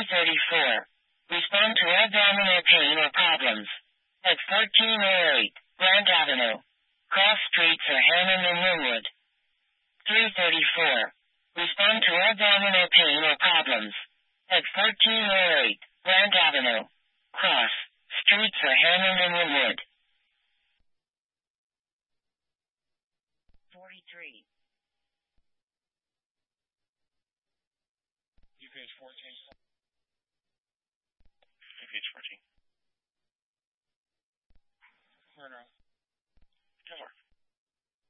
234. Respond to abdominal pain or problems. At 1408 Grant Avenue. Cross streets are Hammond and Linwood. 334. Respond to abdominal pain or problems. At 1408 Grant Avenue. Cross streets are Hammond and Linwood. 43. You page 14. You page 14. Where now?